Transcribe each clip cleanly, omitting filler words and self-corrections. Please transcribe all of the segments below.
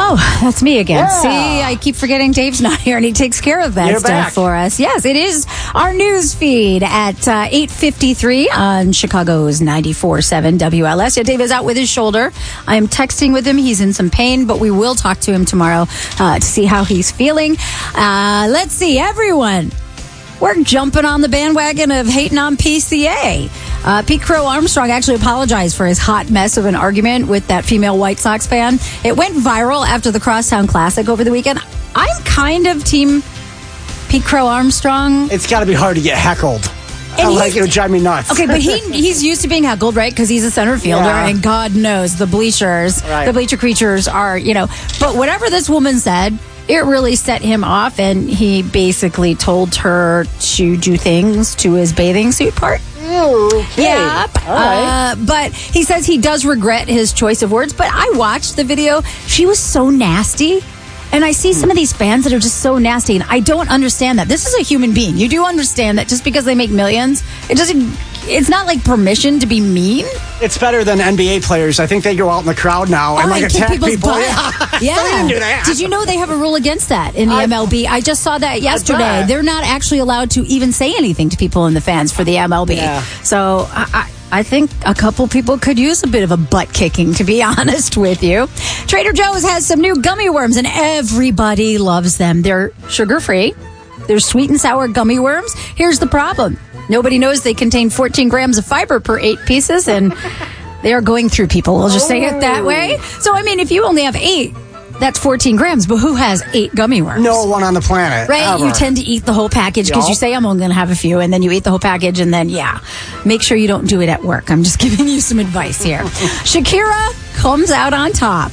Oh, that's me again. Yeah. See, I keep forgetting Dave's not here and he takes care of that You're stuff back. for us. Yes, it is our news feed at 8:53 on Chicago's 94.7 WLS. Yeah, Dave is out with his shoulder. I am texting with him. He's in some pain, but we will talk to him tomorrow to see how he's feeling. Let's see, everyone. We're jumping on the bandwagon of hating on PCA. Pete Crow Armstrong actually apologized for his hot mess of an argument with that female White Sox fan. It went viral after the Crosstown Classic over the weekend. I'm kind of team Pete Crow Armstrong. It's got to be hard to get heckled. It would drive me nuts. Okay, but he's used to being heckled, right? Because he's a center fielder, and God knows the bleachers, the bleacher creatures are, But whatever this woman said, it really set him off, and he basically told her to do things to his bathing suit part. Okay. Yep. All right. But he says he does regret his choice of words. But I watched the video. She was so nasty. And I see some of these fans that are just so nasty. And I don't understand that. This is a human being. You do understand that just because they make millions, it's not like permission to be mean. It's better than NBA players. I think they go out in the crowd now and and attack people's people. butt. Yeah. They didn't do that. Did you know they have a rule against that in the MLB? I just saw that yesterday. They're not actually allowed to even say anything to people in the fans for the MLB. Yeah. So I think a couple people could use a bit of a butt kicking, to be honest with you. Trader Joe's has some new gummy worms, and everybody loves them. They're sugar-free. They're sweet and sour gummy worms. Here's the problem. Nobody knows they contain 14 grams of fiber per 8 pieces, and they are going through people. We'll just say it that way. So, if you only have 8, that's 14 grams, but who has 8 gummy worms? No one on the planet. Right? Ever. You tend to eat the whole package because you say, I'm only going to have a few, and then you eat the whole package, and then, make sure you don't do it at work. I'm just giving you some advice here. Shakira comes out on top.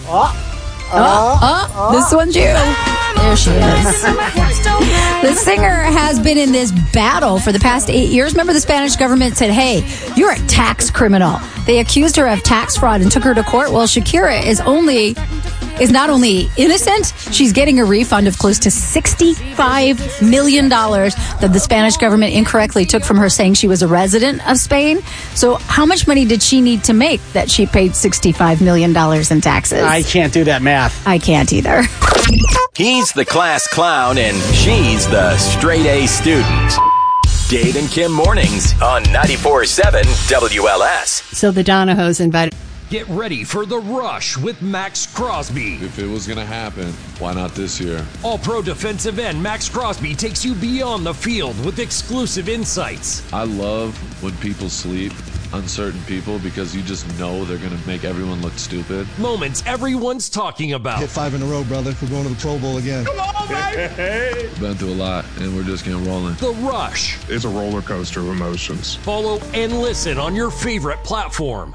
This one's you. There she is. The singer has been in this battle for the past 8 years. Remember, the Spanish government said, hey, you're a tax criminal. They accused her of tax fraud and took her to court. Well, Shakira is not only innocent, she's getting a refund of close to $65 million that the Spanish government incorrectly took from her, saying she was a resident of Spain. So how much money did she need to make that she paid $65 million in taxes? I can't do that math. I can't either. He's the class clown and she's the straight A student. Dave and Kim mornings on 94.7 WLS. So the Donahos invited. Get ready for The Rush with Max Crosby. If it was going to happen, why not this year? All-pro defensive end Max Crosby takes you beyond the field with exclusive insights. I love when people sleep on certain people because you just know they're going to make everyone look stupid. Moments everyone's talking about. Hit 5 in a row, brother. We're going to the Pro Bowl again. Come on, baby! Been through a lot, and we're just getting rolling. The Rush. It's a roller coaster of emotions. Follow and listen on your favorite platform.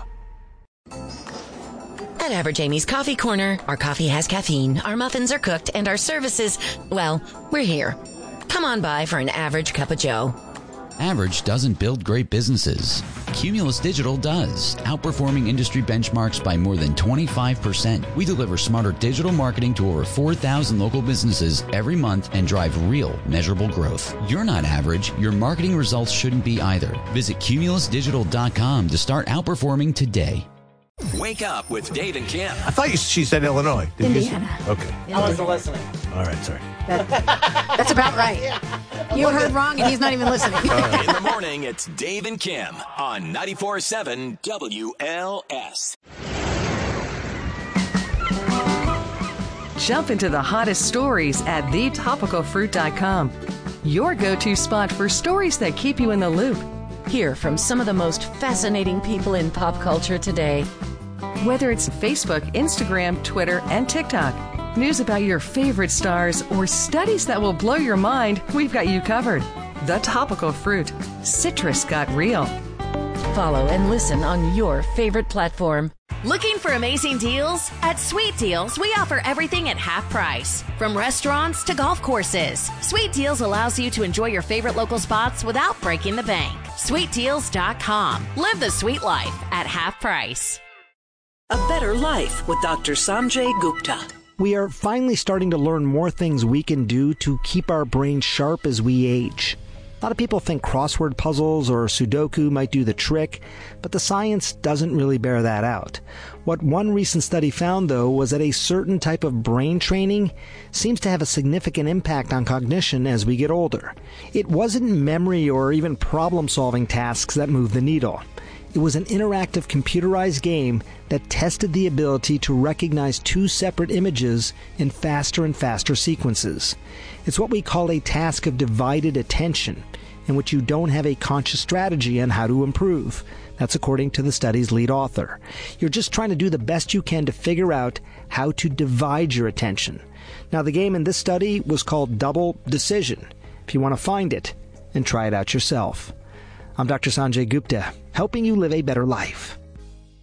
At Average Amy's Coffee Corner, our coffee has caffeine, our muffins are cooked, and our services, well, we're here. Come on by for an average cup of joe. Average doesn't build great businesses. Cumulus Digital does, outperforming industry benchmarks by more than 25%. We deliver smarter digital marketing to over 4,000 local businesses every month and drive real, measurable growth. You're not average. Your marketing results shouldn't be either. Visit cumulusdigital.com to start outperforming today. Wake up with Dave and Kim. I thought she said Illinois. Did Indiana. You okay. I wasn't listening. All right, sorry. That's about right. You heard wrong, and he's not even listening. In the morning, it's Dave and Kim on 94.7 WLS. Jump into the hottest stories at thetopicalfruit.com. Your go-to spot for stories that keep you in the loop. Hear from some of the most fascinating people in pop culture today. Whether it's Facebook, Instagram, Twitter, and TikTok, news about your favorite stars, or studies that will blow your mind, we've got you covered. The Topical Fruit. Citrus got real. Follow and listen on your favorite platform. Looking for amazing deals? At Sweet Deals, we offer everything at half price. From restaurants to golf courses, Sweet Deals allows you to enjoy your favorite local spots without breaking the bank. SweetDeals.com. Live the sweet life at half price. A better life with Dr. Sanjay Gupta. We are finally starting to learn more things we can do to keep our brains sharp as we age. A lot of people think crossword puzzles or Sudoku might do the trick, but the science doesn't really bear that out. What one recent study found, though, was that a certain type of brain training seems to have a significant impact on cognition as we get older. It wasn't memory or even problem-solving tasks that moved the needle. It was an interactive computerized game that tested the ability to recognize two separate images in faster and faster sequences. It's what we call a task of divided attention, in which you don't have a conscious strategy on how to improve. That's according to the study's lead author. You're just trying to do the best you can to figure out how to divide your attention. Now, the game in this study was called Double Decision. If you want to find it and try it out yourself. I'm Dr. Sanjay Gupta, helping you live a better life.